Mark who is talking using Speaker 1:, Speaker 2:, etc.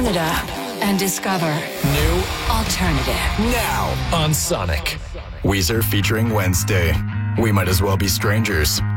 Speaker 1: Canada and discover
Speaker 2: New
Speaker 1: alternative.
Speaker 2: now on Sonic.
Speaker 3: Weezer featuring Wednesday. We might as well be strangers.